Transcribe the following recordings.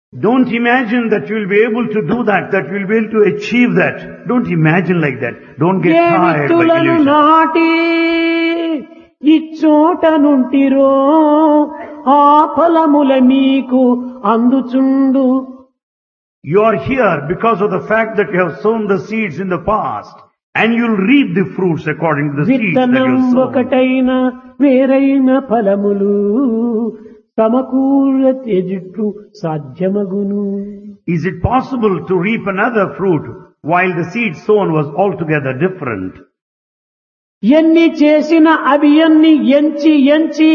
Don't imagine that you will be able to do that you will be able to achieve that. Don't imagine like that. Don't get A tired by విత్తులను illusion. నాటి ఇచ్చోట నుంటిరో ఆ ఫలముల మీకు అందుచుండు. You are here because of the fact that you have sown the seeds in the past, and you'll reap the fruits according to the seeds that విత్తనం you have sown. ఒకటైన వేరైన ఫలములు సమకూర తెజుట్టు సాధ్యమగును. Is it possible to reap another fruit while the seed sown was altogether different? ఎన్ని చేసిన అవి ఎన్ని ఎంచి ఎంచి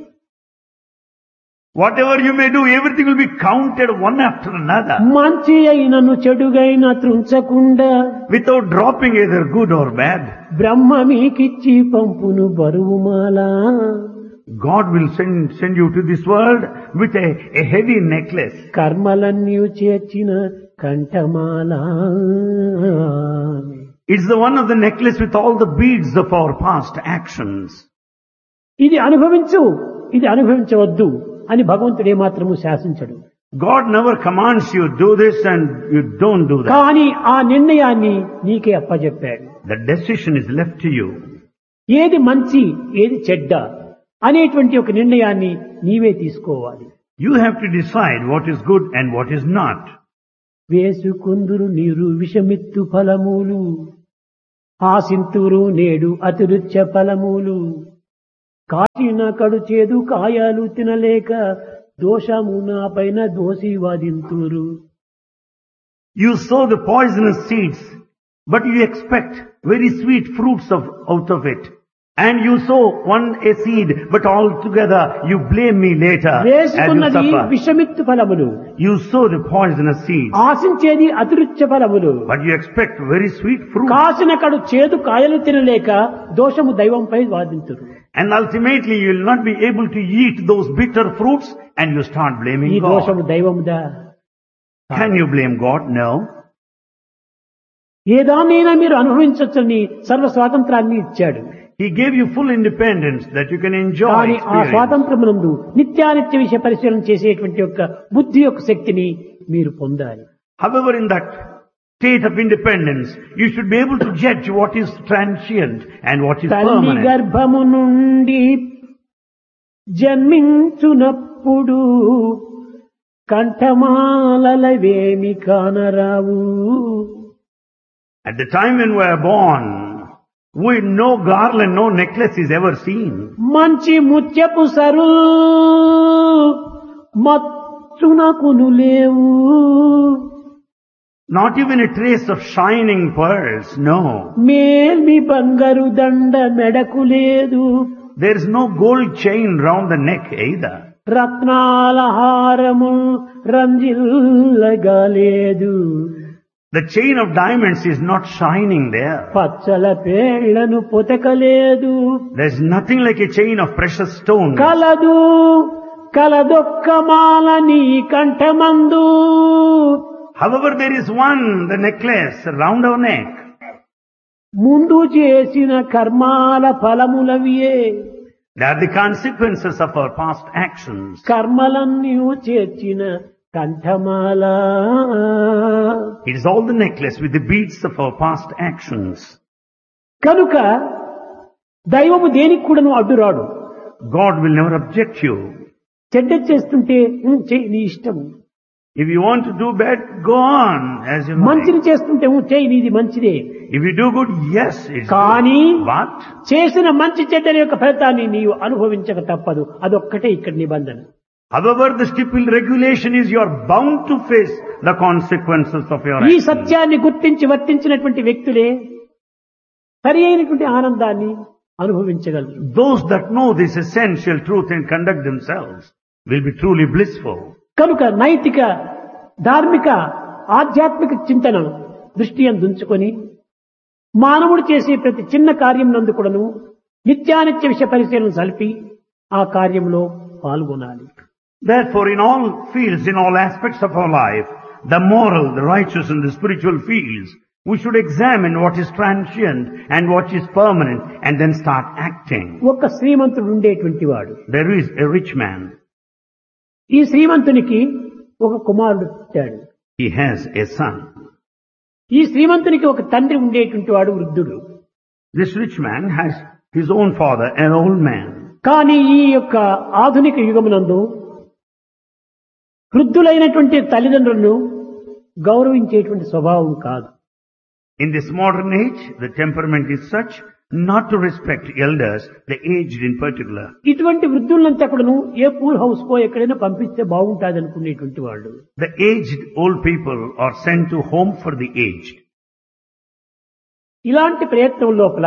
Whatever you may do, everything will be counted one after another, మంచి అయినను చెడుగైన త్రుంచకుండా without dropping either good or bad. బ్రహ్మ మీకిచ్చి పంపును బరువుమాల. God will send you to this world with a heavy necklace. కర్మలన్నీ చేర్చిన కంఠమాల. It's the one of the necklace with all the beads of our past actions. ఇది అనుభవించు, ఇది అనుభవించవద్దు అని భగవంతుడే మాత్రము శాసించడు. God never commands you do this and you don't do that. కానీ ఆ నిర్ణయాన్ని నీకే అప్పజెప్పాడు. The decision is left to you. ఏది మంచి ఏది చెడ్డ అనేటువంటి ఒక నిర్ణయాన్ని నీవే తీసుకోవాలి. You have to decide what is good and what is not. వేసుకుందురు నీరు విషమిత్తు ఫలములు, ఆసింతురు నేడు అతిరుచ్చ ఫలములు, కాచిన కడు చేదు కాయాలు తినలేక దోషము నా పైన దోషి వాదింతురు. You sow the poisonous seeds, but you expect very sweet fruits out of it. And you sow a seed, but altogether you blame me later as you వేసుకున్నది suffer. విషమిత్తు ఫలములు, You sow the poisonous seeds, ఆశించేది అతిరుచ్చ ఫలములు, but you expect very sweet fruit. కాసిన కడు చేదు కాయలు తినలేక దోషము దైవంపై వాదింతురు. And ultimately you will not be able to eat those bitter fruits and you start ఈ blaming దోషము God. దైవముదా? Can you blame God? No. ఏదానైనా మీరు అనుభవించవచ్చని సర్వ స్వాతంత్రాన్ని ఇచ్చాడు. He gave you full independence that you can enjoy కానీ ఆ experience. స్వాతంత్రమునందు నిత్యానిత్య విషయ పరిశీలన చేసేటువంటి యొక్క బుద్ధి యొక్క శక్తిని మీరు పొందాలి. However, in that state of independence, you should be able to judge what is transient and what is తల్లి permanent. గర్భము నుండి జన్మించునప్పుడు కంఠమాలవేమి కానరావు. At the time when we are born, with no garland, no necklace is ever seen. మంచి ముత్యపు sir మచ్చునకును లేవు. Not even a trace of shining pearls, no. మేల్మి బంగారు దండ మెడకు లేదు. There is no gold chain round the neck either. రత్నాల హారము రంజిల్లగా లేదు. The chain of diamonds is not shining there. Pachchala పేళ్లను పొతకలేదు. There is nothing like a chain of precious stones. కలదు కలదొక్కమాల నీ కంఠమందు. However, there is one, the necklace round our neck. ముందు చేసిన కర్మాల ఫలములవియే. They are the consequences of our past actions. కర్మలన్నీ చేర్చిన కంఠమాల. It is all the necklace with the beads of our past actions. కనుక దైవము దేనికి కూడాను అడ్డురాడు. God will never object you. చెడ్డ చేస్తుంటే చెయ్యి నీ ఇష్టము. If you want to do bad, go on as you like. మంచిని చేస్తుంటే చెయ్యి నీది మంచిదే. If you do good, yes, it's కానీ good. But చేసిన మంచి చెడ్డల యొక్క ఫలితాన్ని నీవు అనుభవించక తప్పదు. అదొక్కటే ఇక్కడ నిబంధన. however, the stipulated regulation is you are bound to face the consequences of your ఈ actions. సత్యాన్ని గుర్తించి వర్తించినటువంటి వ్యక్తులే సరి అయినటువంటి ఆనందాన్ని అనుభవించగలరు. Those that know this essential truth and conduct themselves will be truly blissful. కనుక నైతిక ధార్మిక ఆధ్యాత్మిక చింతన దృష్టి అందుంచుకొని మానవుడు చేసే ప్రతి చిన్న కార్యం నందు కూడాను నిత్యానిత్య విషయ పరిశీలన సలిపి ఆ కార్యంలో పాల్గొనాలి. Therefore, in all fields, in all aspects of our life, the moral, the righteous and the spiritual fields, we should examine what is transient and what is permanent and then start acting. ఒక శ్రీమంతుడు ఉండేటువంటి వాడు. There is a rich man. ఈ శ్రీమంతునికి ఒక కుమారుడు పుట్టాడు. He has a son. ఈ శ్రీమంతునికి ఒక తండ్రి ఉండేటువంటి వాడు వృద్ధుడు. This rich man has his own father, an old man. కానీ ఈ యొక్క ఆధునిక యుగమునందు వృద్ధులైనటువంటి తల్లిదండ్రులను గౌరవించేటువంటి స్వభావం కాదు. In this modern age, the temperament is such not to respect elders, the aged in particular. ఇటువంటి వృద్ధులంతా కూడాను ఏ పూర్ హౌస్ కో ఎక్కడైనా పంపిస్తే బాగుంటుంది అనుకునేటువంటి వాళ్ళు. The aged old people are sent to home for the aged. ఇలాంటి ప్రయత్నం లోపల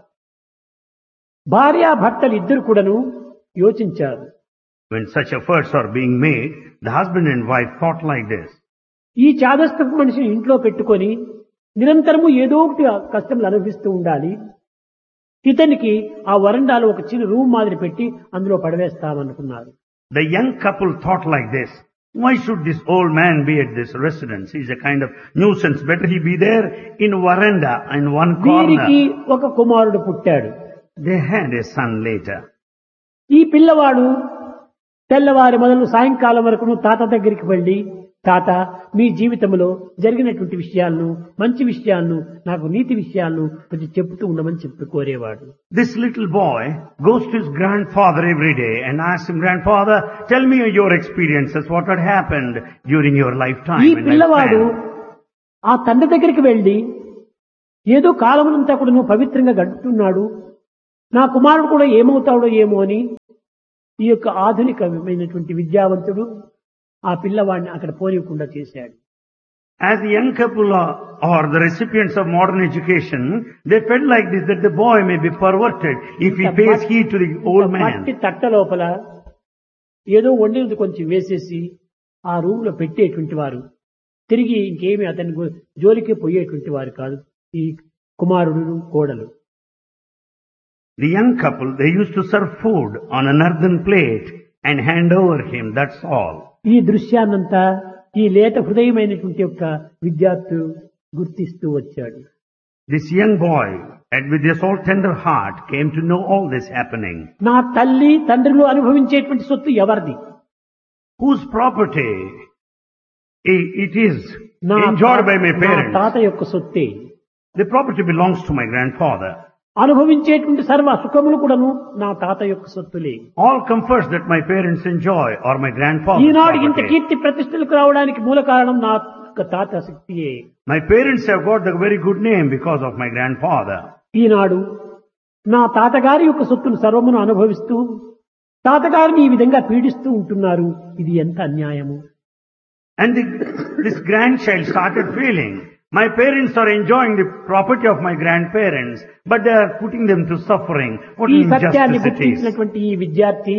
భార్యాభర్తలు ఇద్దరు కూడాను యోచించారు. When such efforts are being made, the husband and wife thought like this. ఈ చాదస్తపు మనిషిని ఇంట్లో పెట్టుకొని నిరంతరము ఏదో ఒకటి కష్టములు అనుభవిస్తూ ఉండాలి. ఇతనికి ఆ వరండాలో ఒక చిన్న రూమ్ మాదిరి పెట్టి అందులో పడవేస్తామనుకున్నారు. The young couple thought like this. Why should this old man be at this residence? He's a kind of nuisance. Better he be there in veranda in one వీరికి corner. ఒక కుమారుడు పుట్టాడు. They had a son later. ఈ పిల్లవాడు తెల్లవారి మొదలు సాయంకాలం వరకు తాత దగ్గరికి వెళ్ళి, తాత మీ జీవితంలో జరిగినటువంటి విషయాలను, మంచి విషయాలను, నాకు నీతి విషయాలను కొంచెం చెప్తూ ఉండమని చెప్పి కోరేవాడు. This little boy goes to his grandfather every day and asks him, Grandfather, tell me your experiences, what had happened during your lifetime. ఈ and పిల్లవాడు lifespan." ఆ తండ్రి దగ్గరికి వెళ్ళి ఏదో కాలమునంతా కూడా నువ్వు పవిత్రంగా గడుపుతున్నాడు, నా కుమారుడు కూడా ఏమవుతాడో ఏమో అని ఈ యొక్క ఆధునికమైనటువంటి విద్యావంతుడు ఆ పిల్లవాడిని అక్కడ పోనీయకుండా చేశాడు. As the young couple are the recipients of modern education, they felt like this, that the boy may be perverted if he pays heed to the old మట్టి man. తట్ట లోపల ఏదో వండినది కొంచెం వేసేసి ఆ రూమ్ లో పెట్టేటువంటి వారు తిరిగి ఇంకేమి అతని జోలికి పోయేటువంటి వారు కాదు ఈ కుమారుడు కోడలు. The young couple, they used to serve food on an earthen plate and hand over him, that's all. ఈ దృశ్యాన్నంతా ఈ లేత హృదయమైనటువంటి యొక్క విద్యార్థులు గుర్తిస్తూ వచ్చాడు. This young boy, and with his all tender heart, came to know all this happening. నా తల్లి తండ్రులు అనుభవించేటువంటి సొత్తు ఎవరిది? Whose property it is నా enjoyed by my నా parents? తాత యొక్క సొత్తే. The property belongs to my grandfather. అనుభవించేటువంటి సర్వ సుఖములు కూడాను నా తాత యొక్క సొత్తులే. All comforts that my parents enjoy are my grandfather's ఈనాడు ఇంత property. కీర్తి ప్రతిష్టలకు రావడానికి మూల కారణం నా యొక్క తాత శక్తియే. My parents have got the very good name because of my grandfather. ఈనాడు నా తాతగారి యొక్క సొత్తును సర్వమును అనుభవిస్తూ తాతగారిని ఈ విధంగా పీడిస్తూ ఉంటున్నారు. ఇది ఎంత అన్యాయము. And this grandchild started feeling, my parents are enjoying the property of my grandparents, but they are putting them to suffering. What ఈ an సత్యాన్ని injustice it is. గుర్తించినటువంటి ఈ విద్యార్థి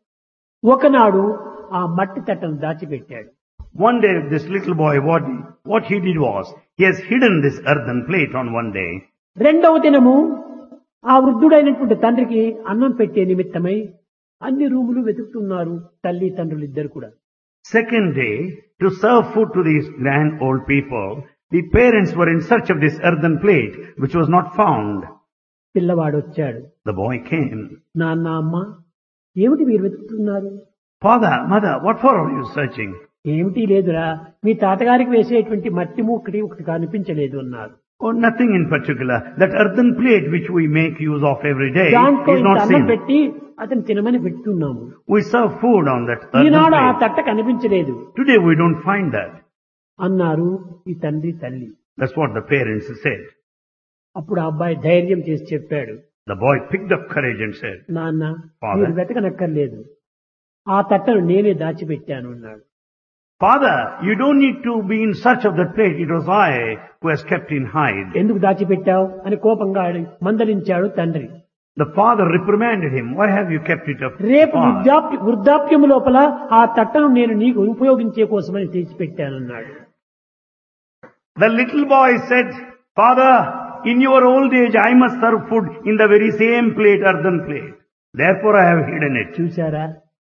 ఒకనాడు ఆ మట్టి తట్టను దాచిపెట్టాడు. One day, this little boy, what he did was, he has hidden this earthen plate on one day. రెండవ దినము ఆ వృద్ధుడైనటువంటి తండ్రికి అన్నం పెట్టే నిమిత్తమై అన్ని రూములు వెతుకుతున్నారు తల్లి తండ్రులు ఇద్దరు కూడా. Second day, to serve food to these grand old people, the parents were in search of this earthen plate, which was not found. పిల్లవాడు వచ్చాడు. The boy came. నాన్న అమ్మ ఏమిటి మీరు వెతుకుతున్నారు? Father, mother, what for are you searching? ఏమిటి లేదురా, మీ తాతగారికి వేసేటువంటి మట్టి ఒకటి కనిపించలేదు అన్నారు. Oh, nothing in particular. That earthen plate which we make use of every day దాంట్లో is ఇంత not అన్నం seen. పెట్టి అతను తినమని పెట్టున్నాము. We serve food on that earthen ఈనాడు ఆ plate. తట్ట కనిపించలేదు Today we don't find that. అన్నారు ఈ తండ్రి తల్లి. That's what the parents said. అప్పుడు ఆ అబ్బాయి ధైర్యం చేసి చెప్పాడు, The boy picked up courage and said, నాన్న Father. మీరు వెతకనక్కర్లేదు, ఆ తట్టను నేనే దాచిపెట్టాను అన్నాడు. Father, you don't need to be in search of that plate. It was I who has kept in hide. ఎందుకు దాచిపెట్టావు అని కోపంగా మందలించాడు తండ్రి. The father reprimanded him. Why have you kept it up? రేపు far? వృద్ధాప్యము లోపల ఆ తట్టను నేను నీకు ఉపయోగించే కోసమని తెచ్చిపెట్టానన్నాడు. The little boy said, Father, in your old age I must serve food in the very same plate, earthen plate. Therefore I have hidden it. చూశారా,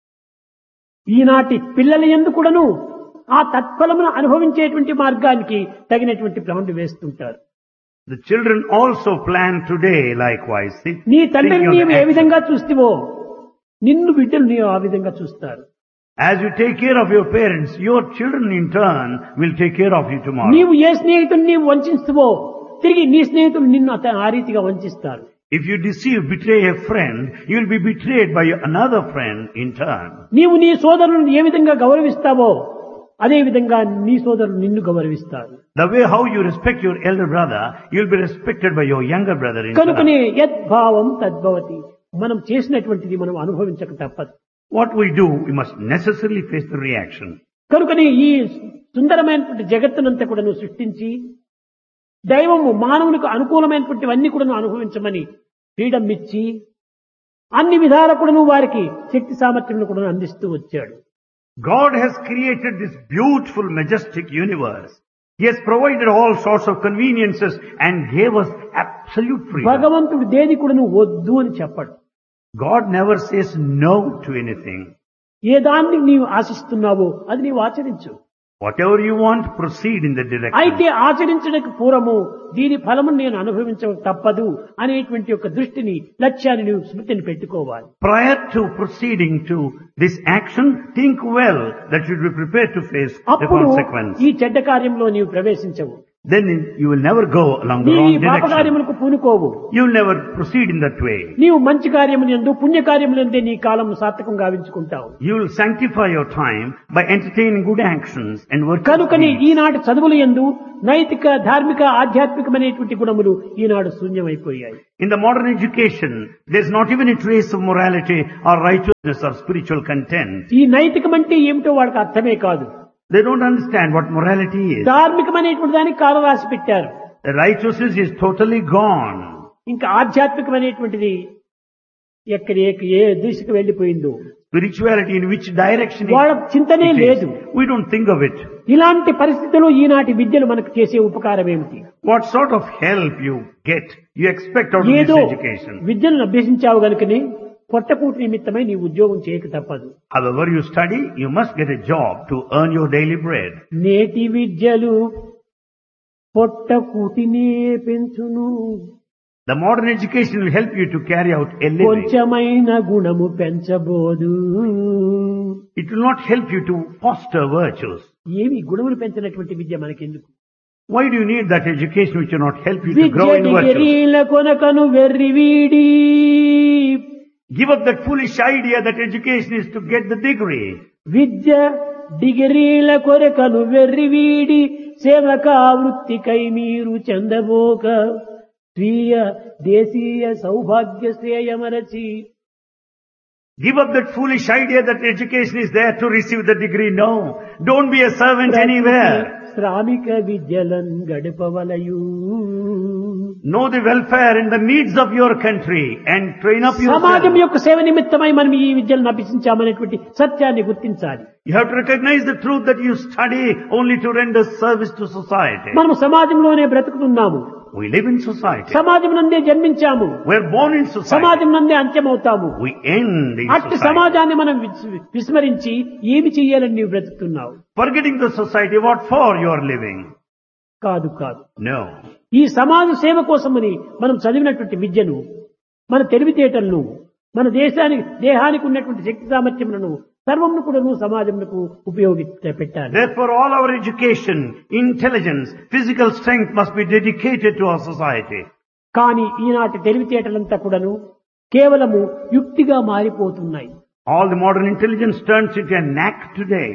ఈనాటి పిల్లల యందు కూడాను ఆ తత్ఫలమును అనుభవించేటువంటి మార్గానికి తగినటువంటి ప్లాన్లు వేస్తుంటారు. The children also plan today likewise. నీ తండ్రిని Thinking of నీవు ఏ action. విధంగా చూస్తావో నిన్ను బిడ్డలు నీవు ఆ విధంగా చూస్తారు. As you take care of your parents, your children in turn will take care of you tomorrow. నీవు ఏ స్నేహితుడిని నీవు వంచిస్తావో తిరిగి నీ స్నేహితులు నిన్ను ఆ రీతిగా వంచిస్తారు. If you deceive, betray a friend, you will be betrayed by another friend in turn. నీవు నీ సోదరులను ఏ విధంగా గౌరవిస్తావో అదే విధంగా నీ సోదరులు నిన్ను గౌరవిస్తారు. The way how you respect your elder brother, you will be respected by your younger brother in turn. కనుకనే యద్భావం తద్భవతి. మనం చేసినటువంటిది మనం అనుభవించక తప్పదు. What we do, we must necessarily face the reaction. కనుకనే ఈ సుందరమైనటువంటి జగత్తునంతా కూడా నువ్వు సృష్టించి దైవము మానవునికి అనుకూలమైనటువంటివన్నీ కూడా నువ్వు అనుభవించమని ఫ్రీడమ్ ఇచ్చి అన్ని విధాల కూడా నువ్వు వారికి శక్తి సామర్థ్యం కూడా అందిస్తూ వచ్చాడు. God has created this beautiful, majestic universe. He has provided all sorts of conveniences and gave us absolute freedom. భగవంతుడు దేని కూడా నువ్వు వద్దు అని చెప్పడు. God never says no to anything. ఏ దాన్ని నీవు ఆశిస్తున్నావో అది నీవు ఆచరించు. Whatever you want, proceed in that direction. అయితే ఆచరించడానికి పూర్వము దీని ఫలము నేను అనుభవించక తప్పదు అనేటువంటి ఒక దృష్టిని లక్ష్యాన్ని నువ్వు స్మృతిని పెట్టుకోవాలి. Prior to proceeding to this action, think well that you should be prepared to face the అప్పుడు consequence. ఈ చెడ్డ కార్యంలో నీవు ప్రవేశించవు. Then you will never go along the నీ wrong పాప direction. కార్యములకు పూనుకోవు. You will never proceed in that way. నీవు మంచి కార్యములందు పుణ్య కార్యములందే నీ కాలం సార్థకం గావించుకుంటావు. You will sanctify your time by entertaining good actions and working. కనుకని ఈనాటి చదువుల యందు నైతిక ధార్మిక ఆధ్యాత్మికమైనటువంటి గుణములు ఈనాడు శూన్యమైపోయాయి. In the modern education, there is not even a trace of morality or righteousness or spiritual content. ఈ నైతికం అంటే ఏమిటో వాళ్ళకి అర్థమే కాదు. They don't understand what morality is. ధార్మికమైనటువంటి దానికి కాలం రాసి పెట్టారు. The righteousness is totally gone. ఇంకా ఆధ్యాత్మికమైనటువంటిది ఏ దిశకు వెళ్లిపోయిందో Spirituality in which direction వాళ్ళ చింతనే it లేదు. is. We don't think of it. ఇలాంటి పరిస్థితుల్లో ఈనాటి విద్యలు మనకు చేసే ఉపకారం ఏమిటి? What sort of help you get, you expect out of ఏదో this education. విద్యను అభ్యసించావు గనుకని పొట్టకూటి నిమిత్తమై నీ ఉద్యోగం చేయక తప్పదు. However you study, you must get a job to earn your daily bread. నేటి విద్యలు పొట్టకూటినే పెంచును. The modern education will help you to carry out a living. కొంచెమైన గుణము పెంచబోదు. It will not help you to foster virtues. ఏమి గుణములు పెంచినటువంటి విద్య మనకెందుకు? Why do you need that education which will not help you to grow Vidya in virtues? డిగ్రీల కొనకను వెర్రివీడి. Give up that foolish idea that education is to get the degree. విద్య డిగ్రీల కొరకను వెర్రివీడి సేవక వృత్తికై మీరు చెందబోక స్వీయ దేశీయ సౌభాగ్య శ్రేయమరచి. Give up that foolish idea that education is there to receive the degree. No. Don't be a servant anywhere. శ్రామిక విద్యలన్ గడపవలయు. Know the welfare and the needs of your country and train up సమాజం yourself. యొక్క సేవ నిమిత్తమై మనం ఈ విద్యలను అభ్యసించామనేటువంటి సత్యాన్ని గుర్తించాలి. You have to recognize the truth that you study only to render service to society. మనం సమాజంలోనే బ్రతుకుతున్నాము. We live in society. సమాజం నందే జన్మించాము. We are born in society. సమాజం నందే అంత్యమవుతాము. We end in అట్టి society. సమాజాన్ని మనం విస్మరించి ఏమి చెయ్యాలని నీవు బ్రతుకుతున్నావు? Forgetting the society, what for you are living? కాదు కాదు. No. ఈ సమాజ సేవ కోసమని మనం చదివినటువంటి విద్యను, మన తెలివితేటలను, మన దేహానికి ఉన్నటువంటి శక్తి సామర్థ్యములను సర్వమును కూడా సమాజమునకు పెట్టాలి. Therefore all our education, intelligence, physical strength must be dedicated to our society. కానీ ఈనాటి తెలివితేటలంతా కూడాను కేవలము యుక్తిగా మారిపోతున్నాయి. All the modern intelligence turns into a knack today.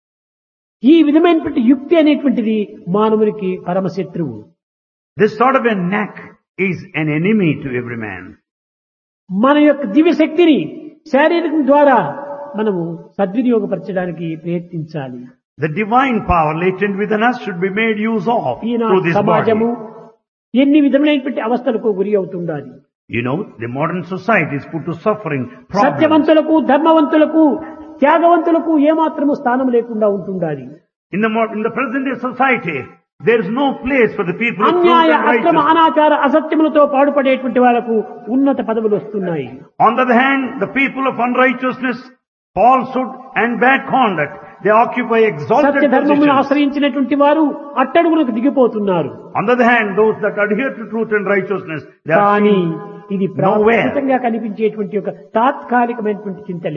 ఈ విధమైనటువంటి యుక్తి అనేటువంటిది మానవునికి పరమశత్రువు. This sort of a knack is an enemy to every man. మన యొక్క దివ్య శక్తిని శారీరకం ద్వారా మనము సద్వినియోగపరచడానికి ప్రయత్నించాలి. The divine power latent within us should be made use of through ఈనాటి this సమాజము body. ఎన్ని విధమైనటువంటి అవస్థలకు గురి అవుతుండాలి. You know, the modern society is put to suffering, problems. సత్యవంతులకు, ధర్మవంతులకు, త్యాగవంతులకు ఏమాత్రము స్థానం లేకుండా ఉంటుండాలి. In the present day society, there is no place for the people of truth అన్యాయ and అక్రమ righteousness. అనాచార అసత్యములతో పాడుపడేటువంటి వాళ్ళకు ఉన్నత పదవులు వస్తున్నాయి. On the other hand, the people of unrighteousness, falsehood and bad conduct, they occupy exalted సత్య ధర్మమును positions. ఆశ్రయించినటువంటి వారు అట్టడుగులకు దిగిపోతున్నారు. On the other hand, those that adhere to truth and righteousness, they are కానీ seen ఇది nowhere. ప్రాకృతంగా కనిపించేటువంటి ఒక తాత్కాలికమైనటువంటి చింతలే.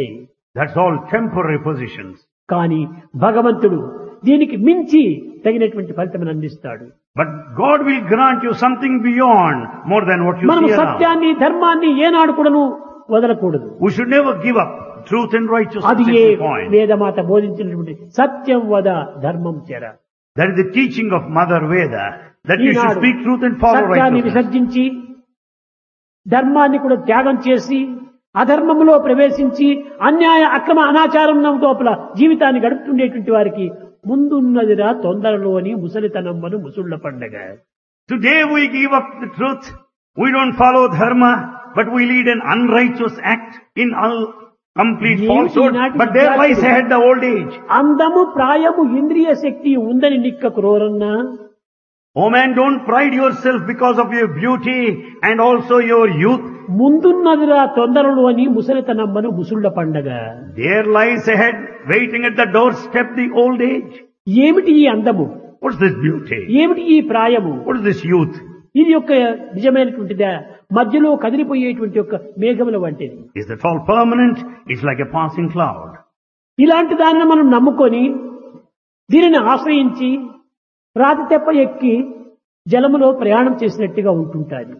That's all temporary positions. కానీ భగవంతుడు దీనికి మించి తగినటువంటి ఫలితం అందిస్తాడు. But God will grant you something beyond, more than what you మనం see around. సత్యాన్ని ధర్మాన్ని ఏనాడు కూడాను వదలకూడదు. We should never give up truth and righteousness అది at ఏ any point. వేదమాత బోధించినటువంటి సత్యం వద ధర్మం చెర. That is the teaching of Mother Veda, that you should Eenadu speak truth and follow సత్యాన్ని righteousness. విసర్జించి ధర్మాన్ని కూడా త్యాగం చేసి అధర్మంలో ప్రవేశించి అన్యాయ అక్రమ అనాచారం లోపల జీవితాన్ని గడుపుతుండేటువంటి వారికి ముందున్నదిరా తొందరలో అని ముసలితనమ్మను ముసుళ్ల పండగ. Today we give up the truth. We don't follow dharma, but we lead an unrighteous act in complete falsehood. But there lies ahead the old age. అందము ప్రాయము ఇంద్రియ శక్తి ఉందని నిక్కకు రోరన్నా. Oh man, don't pride yourself because of your beauty and also your youth. ముందున్నదిరా తొందరలో అని ముసలితనమ్మను ముసుళ్ల పండగ. There lies ahead, waiting at the doorstep, the old age. ఏమిటి ఈ అందము? What's this beauty? ఏమిటి ఈ ప్రాయము? What is this youth? ఇది యొక్క నిజమైనటువంటిదా? మధ్యలో కదిలిపోయేటువంటి యొక్క మేఘముల వంటిది. Is that all permanent? It's like a passing cloud. ఇలాంటి దానిని మనం నమ్ముకొని దీనిని ఆశ్రయించి రాతి తెప్ప ఎక్కి జలములో ప్రయాణం చేసినట్టుగా ఉంటుంటాది.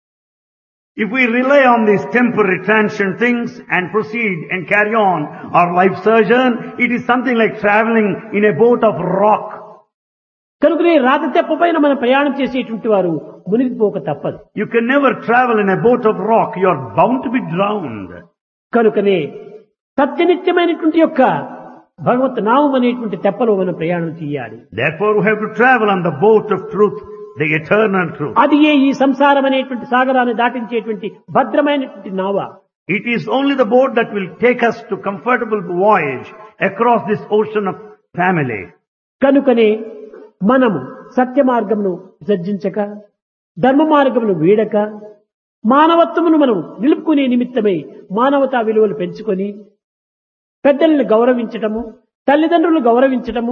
If we rely on these temporary transient things and proceed and carry on our life sojourn, it is something like traveling in a boat of rock. కనుకనే రాతి తెప్ప పైన మనం ప్రయాణం చేసేటువంటి వారు మునిగిపోక తప్పదు. You can never travel in a boat of rock. You are bound to be drowned. కనుకనే సత్యనిత్యమైనటువంటి యొక్క భగవత్ నామం అనేటువంటి తెప్పలో మనం ప్రయాణం చేయాలి. Therefore we have to travel on the boat of truth, the eternal truth. అది ఈ సంసారం అనేటువంటి సాగరాన్ని దాటించేటువంటి భద్రమైనటువంటి నావ. It is only the boat that will take us to comfortable voyage across this ocean of family. కనుకనే మనము సత్య మార్గమును విసర్జించక ధర్మ మార్గమును వీడక మానవత్వమును మనం నిలుపుకునే నిమిత్తమై మానవతా విలువలు పెంచుకొని పెద్దలను గౌరవించటము, తల్లిదండ్రులను గౌరవించటము,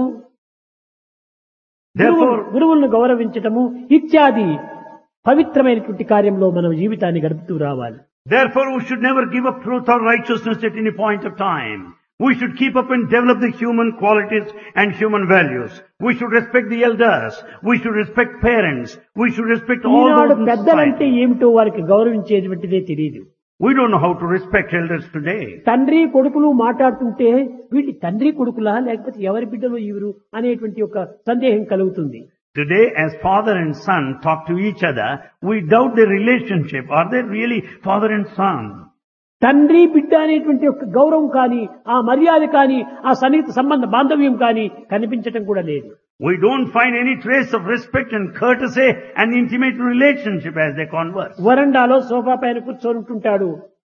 గురువులను గౌరవించటము ఇత్యాది పవిత్రమైనటువంటి కార్యంలో మనం జీవితాన్ని గడుపుతూ రావాలి. Therefore we should never give up truth or righteousness at any point of time. We should keep up and develop the human qualities and human values. We should respect the elders. We should respect parents. We should respect all Eenadu those in పెద్దలంటే society. ఏమిటో వారికి గౌరవించేటువంటిదే తెలియదు. We don't know how to respect elders today. తండ్రి కొడుకులు మాట్లాడుతుంటే వీటి తండ్రి కొడుకులా లేకపోతే ఎవరి బిడ్డలు ఇవరు అనేటువంటి ఒక సందేహం కలుగుతుంది. Today, as father and son talk to each other, we doubt their relationship. Are they really father and son? తండ్రి బిడ్డ అనేటువంటి ఒక గౌరవం కానీ ఆ మర్యాద కానీ ఆ సన్నిహిత సంబంధ బాంధవ్యం కానీ కనిపించటం కూడా లేదు. We don't find any trace of respect and courtesy and intimate relationship as they converse. వరండాలో సోఫా పైన కూర్చొని ఉంటుంటాడు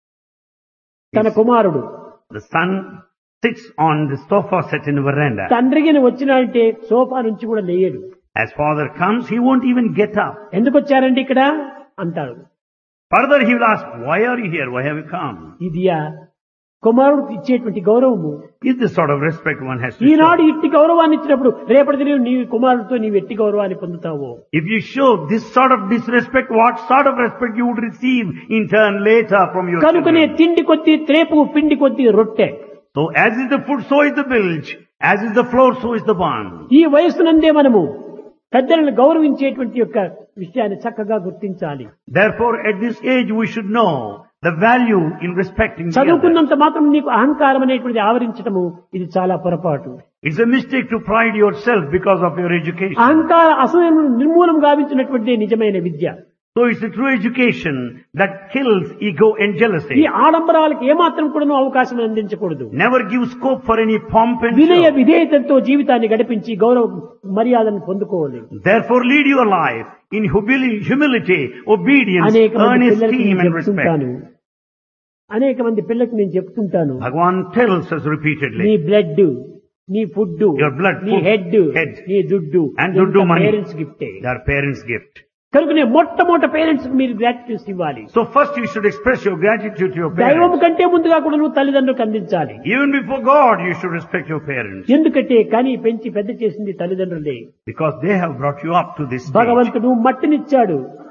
తన కుమారుడు. The son sits on the sofa set in the veranda. తండ్రికి వచ్చినాడంటే సోఫా నుంచి కూడా లేయడు. As father comes, he won't even get up. ఎందుకు వచ్చారండి ఇక్కడ అంటాడు. Further, he will ask, why are you here? Why have you come? ఇదియా కుమారుడికి ఇచ్చేటువంటి గౌరవము. Is this sort of respect one has to Eenadu show? ఇట్టి గౌరవాన్ని ఇచ్చినప్పుడు రేపటి దినం నీ కుమారుడితో నీవు ఎట్టి గౌరవాన్ని పొందుతావు. If you show this sort of disrespect, what sort of respect you would receive in turn later from your కనుకనే children? తిండి కొద్ది త్రేపు పిండి కొద్ది రొట్టె. So as is the food, so is the bilge. As is the floor, so is the bun. ఈ వయస్సునందే మనము పెద్దలను గౌరవించేటువంటి యొక్క విషయాన్ని చక్కగా గుర్తించాలి. Therefore, at this age, we should know the value in respecting the others. చదువుకున్నంత మాత్రం నీకు అహంకారం అనేటువంటిది ఆవరించటము ఇది చాలా పొరపాటు. It's a mistake to pride yourself because of your education. అహంకార అసూయను నిర్మూలం గావించినటువంటిదే నిజమైన విద్య. So it's a true education that kills ego and ఈ jealousy. ఆడంబరాలకు ఏమాత్రం కూడా అవకాశం అందించకూడదు. Never give scope for any pomp and వినయ show. విధేయతతో జీవితాన్ని గడిపించి గౌరవ మర్యాదను పొందుకోవాలి. Therefore, lead your life in humility, obedience, అనేక మంది earnest పిల్లలకి esteem నేను and respect. చెప్తుంటాను. అనేక మంది పిల్లలకు నేను చెప్తుంటాను. Bhagavan tells us నీ repeatedly, బ్లడ్, నీ ఫుడ్, Your blood, నీ food, హెడ్, head, నీ దుడ్డు and duddu money. Parents గిఫ్టే. their parents' gift. కనుకనే మొట్టమొదట పేరెంట్స్ మీరు గ్రాటిట్యూడ్ ఇవ్వాలి. So first you should express your gratitude to your దైవం parents. కంటే ముందుగా కూడా నువ్వు తల్లిదండ్రులకు అందించాలి. Even before God, you should respect your parents. ఎందుకంటే కని పెంచి పెద్ద చేసింది తల్లిదండ్రులే. Because they have brought you up to this stage. భగవంతుడు మట్టినిచ్చాడు,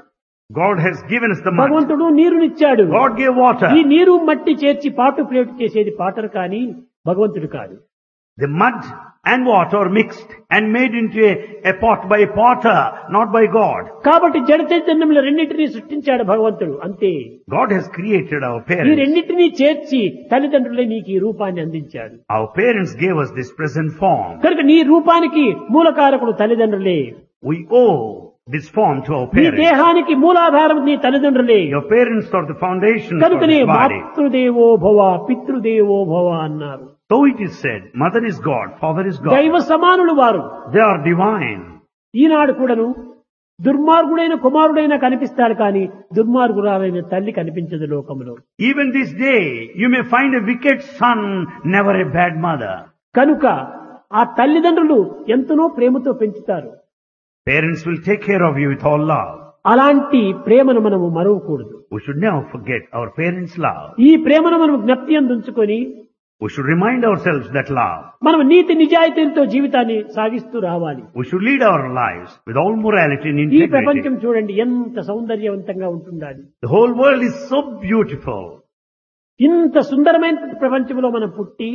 God has given us the mud. భగవంతుడు నీరునిచ్చాడు. God gave water. ఈ నీరు మట్టి చేర్చి పాటు ప్లేట్ చేసేది పాటర్ కానీ భగవంతుడు కాదు. The mud and water mixed and made into a pot by a potter, not by God. కాబట్టి జడ చైతన్యంలో రెండింటినీ సృష్టించాడు భగవంతుడు అంతే. God has created our ఈ parents. రెండింటినీ చేర్చి తల్లిదండ్రులే నీకు ఈ రూపాన్ని అందించాడు. Our parents gave us this present form. కనుక నీ రూపానికి మూలకారకుడు తల్లిదండ్రులే. We owe this form to our నీ parents. దేహానికి మూలాధారం నీ తల్లిదండ్రులే. Your parents are the foundation for కనుకనే this body. మాతృదేవో భవ పితృదేవో భవ అన్నారు. So it is said, mother is God, father is God. దైవ సమానులు వారు. They are divine. ఈనాడు కూడాను దుర్మార్గుడైన కుమారుడైన కనిపిస్తాడు కానీ దుర్మార్గురాలైన తల్లి కనిపించదు లోకంలో. Even this day, you may find a wicked son, never a bad mother. కనుక ఆ తల్లిదండ్రులు ఎంతనో ప్రేమతో పెంచుతారు. Parents will take care of you with all love. అలాంటి ప్రేమను మనము మరవకూడదు. We should never forget our parents' love. ఈ ప్రేమను మనం జ్ఞప్తి అందించుకొని We should remind ourselves that love. మనం నీతి నిజాయితీలతో జీవితాన్ని సాగిస్తూ రావాలి. We should lead our lives with all morality and ఈ ప్రపంచం integrity. చూడండి ఎంత సౌందర్యవంతంగా ఉంటుండాలి. The whole world is so beautiful. ఇంత సుందరమైన ప్రపంచంలో మనం పుట్టి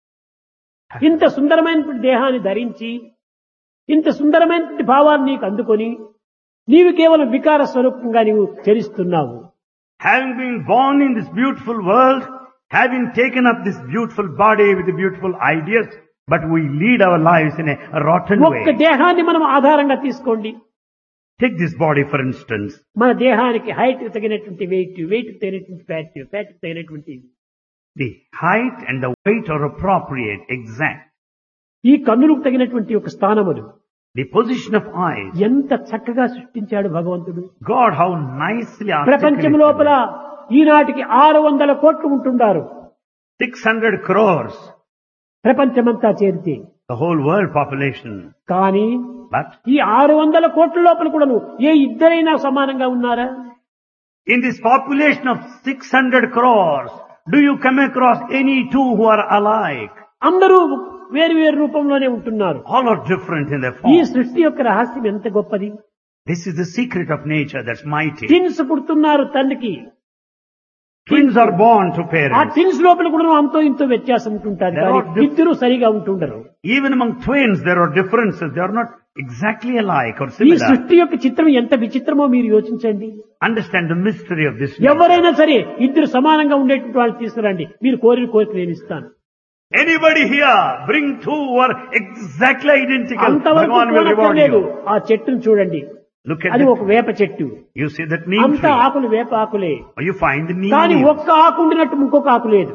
ఇంత సుందరమైన దేహాన్ని ధరించి ఇంత సుందరమైన భావాన్ని నీకు అందుకొని నీవు కేవలం వికార స్వరూపంగా నీవు చరిస్తున్నావు. Having been born in this beautiful world, having taken up this beautiful body with the beautiful ideas, but we lead our lives in a rotten ఒక్క way. దేహాన్ని మనం ఆధారంగా తీసుకోండి. Take this body for instance. మన దేహానికి height తగినటువంటి wait, wait తగినటువంటి fat, fat తగినటువంటి The height and the weight are appropriate, exact. ఈ కన్నులకు తగినటువంటి ఒక స్థానములు The position of eyes. ఎంత చక్కగా సృష్టించాడు భగవంతుడు. God, how nicely ప్రపంచం articulated. లోపల ఈనాటికి 600 కోట్లు ఉంటున్నారు. 600 crores, ప్రపంచమంతా చేరితే. the whole world population. కానీ But ఈ 600 కోట్ల లోపల కూడాను ఏ ఇద్దరైనా సమానంగా ఉన్నారా? in this population of 600 crores, do you come across any two who are alike? అందరూ వేరు వేరు రూపంలోనే ఉంటున్నారు. All are different in their ఈ form. సృష్టి యొక్క రహస్యం ఎంత గొప్పది. This is the secret of nature that's mighty. Twins పుడుతున్నారు తల్లికి. Twins are born to ఆ parents. ట్విన్స్ లోపల కూడా అంతో ఇంతో వ్యత్యాసం ఉంటుంటారు. There కానీ are diff- ఇద్దరు సరిగా ఉంటుండరు. Even among twins there are differences. They are not exactly alike or ఈ similar. సృష్టి యొక్క చిత్రం ఎంత విచిత్రమో మీరు యోచించండి. Understand the mystery of this nature. ఎవరైనా సరే ఇద్దరు సమానంగా ఉండేటువంటి వాళ్ళు తీసుకురండి, మీరు కోరిన కోరిక నేను ఇస్తాను. Anybody here, bring two who are exactly identical. అంతవరకు Bhagavan will reward కోరక్కర్లేదు. you. ఆ చెట్టును చూడండి, Look at అది it. ఒక వేప చెట్టు. You see that neem అంత tree. ఆకులు వేప ఆకులే. Or you find the neem కానీ leaves. ఒక్క ఆకు ఉండినట్టు ఇంకొక ఆకు లేదు.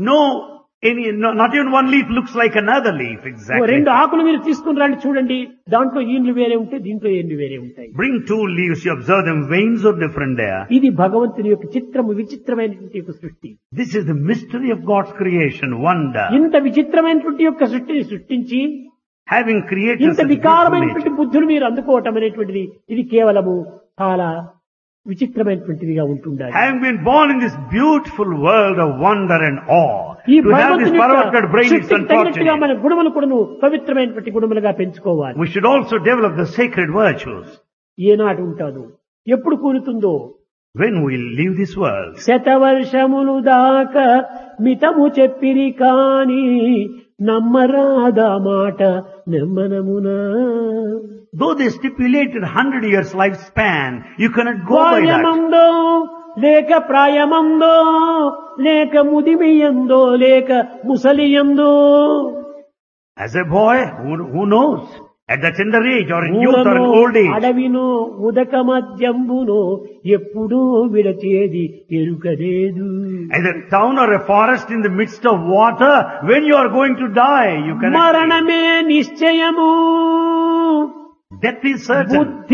Not even one leaf looks like another leaf exactly. రెండు ఆకులు మీరు తీసుకుని రండి చూడండి, దాంట్లో ఈండ్లు వేరే ఉంటాయి, దీంట్లో ఏండ్లు వేరే ఉంటాయి. Bring two leaves, you observe them, veins are different there. ఇది భగవంతుని యొక్క చిత్రము, విచిత్రమైనటువంటి యొక్క సృష్టి. This is the mystery of God's creation, wonder. ఇంత విచిత్రమైనటువంటి యొక్క సృష్టిని సృష్టించి Having created ఇంత such beautiful వికారమైనటువంటి nature. బుద్ధులు మీరు అందుకోవటం అనేటువంటిది ఇది కేవలము చాలా విచిత్రమైనటువంటిదిగా ఉంటుండాలి. Having been born in this beautiful world of wonder and awe, ఈ to have this భగవంతుని perverted యొక్క brain is శక్తికి తగినట్టుగా unfortunate. మన గుణములు కూడాను పవిత్రమైనటువంటి గుణములుగా పెంచుకోవాలి. We should also develop the sacred virtues. ఏనాడు ఉంటాదు, ఎప్పుడు కూలుతుందో. When we leave this world, శతవర్షములు దాకా మితము చెప్పిరి కాని నమ్మరాదా మాట నెమ్మనమునా. though they stipulated 100 years lifespan, you cannot go by that. ప్రాయమందో లేక ప్రాయమందో లేక ముదిమియందో లేక ముసలియందో. As a boy, who knows? At the tender age or in youth or in old age. అడవినో ఉదక మధ్యంబునో ఎప్పుడూ విడచేది ఎరుకలేదు. As a town or a forest in the midst of water, when you are going to die, you cannot. మరణమే నిశ్చయము. Death is certain. బుద్ధి